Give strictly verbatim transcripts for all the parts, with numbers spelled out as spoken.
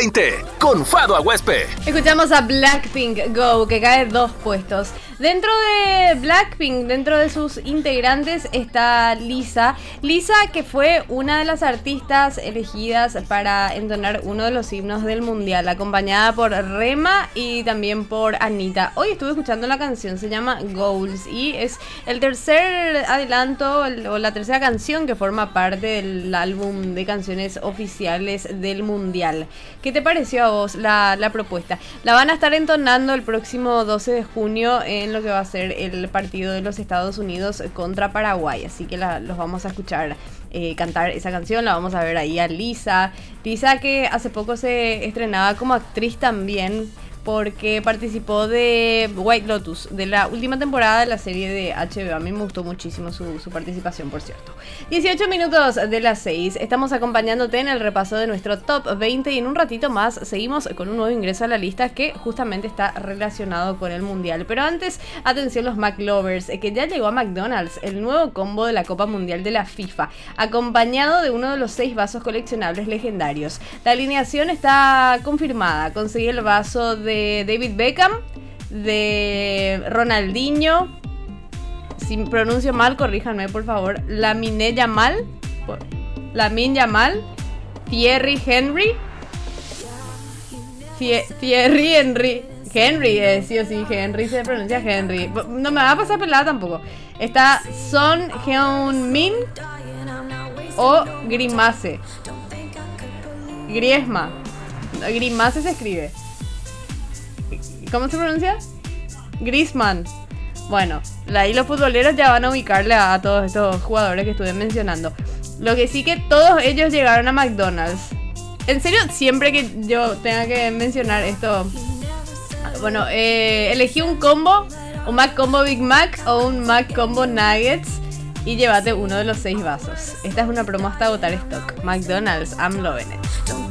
veinte con Fado Aguespe. Escuchamos a Blackpink Go, que cae dos puestos. Dentro de Blackpink, dentro de sus integrantes, está Lisa. Lisa, que fue una de las artistas elegidas para entonar uno de los himnos del mundial, acompañada por Rema y también por Anita. Hoy estuve escuchando la canción, se llama Goals, y es el tercer adelanto o la tercera canción que forma parte del álbum de canciones oficiales del mundial. ¿Qué te pareció a vos la, la propuesta? La van a estar entonando el próximo doce de junio en lo que va a ser el partido de los Estados Unidos contra Paraguay, así que la, los vamos a escuchar eh, cantar esa canción. La vamos a ver ahí a Lisa Lisa, que hace poco se estrenaba como actriz también, porque participó de White Lotus, de la última temporada de la serie de H B O. A mí me gustó muchísimo su, su participación, por cierto. dieciocho minutos de las seis. Estamos acompañándote en el repaso de nuestro Top veinte y en un ratito más seguimos con un nuevo ingreso a la lista que justamente está relacionado con el Mundial. Pero antes, atención los McLovers, que ya llegó a McDonald's el nuevo combo de la Copa Mundial de la FIFA, acompañado de uno de los seis vasos coleccionables legendarios. La alineación está confirmada. Conseguí el vaso de David Beckham, de Ronaldinho, si pronuncio mal, corríjanme por favor, Lamine Yamal, Lamine Yamal, Thierry Henry, Thierry Henry, Henry, eh, sí o sí, Henry se pronuncia Henry, no me va a pasar pelada tampoco. Está Son Heung-min o Grimace, Griezmann, Grimace se escribe. ¿Cómo se pronuncia? Griezmann. Bueno, ahí los futboleros ya van a ubicarle a, a todos estos jugadores que estuve mencionando. Lo que sí, que todos ellos llegaron a McDonald's. En serio, siempre que yo tenga que mencionar esto, bueno, eh, elegí un combo, un Mac Combo Big Mac o un Mac Combo Nuggets, y llévate uno de los seis vasos. Esta es una promo hasta agotar stock. McDonald's, I'm loving it.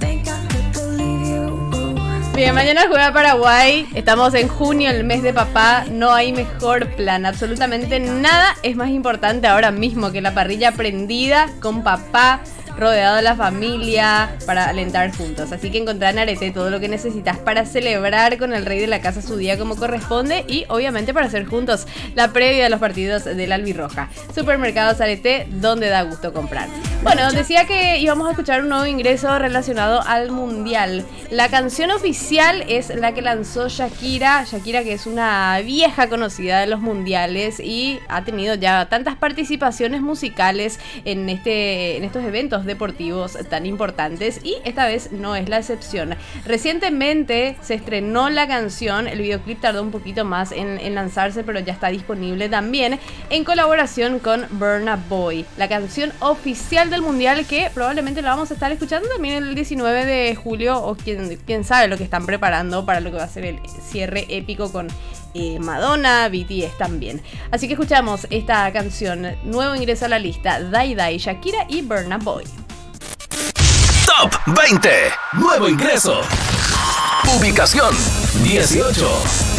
Bien, mañana juega Paraguay, estamos en junio, el mes de papá, no hay mejor plan, absolutamente nada es más importante ahora mismo que la parrilla prendida con papá, rodeado de la familia, para alentar juntos. Así que encontrá en Arete todo lo que necesitas para celebrar con el rey de la casa su día como corresponde, y obviamente para hacer juntos la previa de los partidos de la albirroja. Supermercados Arete, donde da gusto comprar. Bueno, decía que íbamos a escuchar un nuevo ingreso relacionado al mundial. La canción oficial es la que lanzó Shakira, Shakira que es una vieja conocida de los mundiales y ha tenido ya tantas participaciones musicales en, este, en estos eventos deportivos tan importantes, y esta vez no es la excepción. Recientemente se estrenó la canción, el videoclip tardó un poquito más en, en lanzarse, pero ya está disponible también en colaboración con Burna Boy, la canción oficial del mundial, que probablemente la vamos a estar escuchando también el diecinueve de julio, o quién, quién sabe lo que están preparando para lo que va a ser el cierre épico con Eh, Madonna, B T S también. Así que escuchamos esta canción, nuevo ingreso a la lista, Dai Dai, Shakira y Burna Boy. Top veinte, nuevo ingreso. Ubicación dieciocho.